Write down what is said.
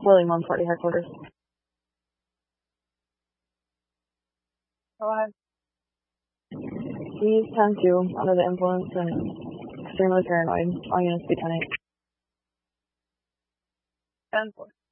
William 140 headquarters. Go ahead. He's 10-2, under the influence and extremely paranoid. All units be 10-8. 10-4.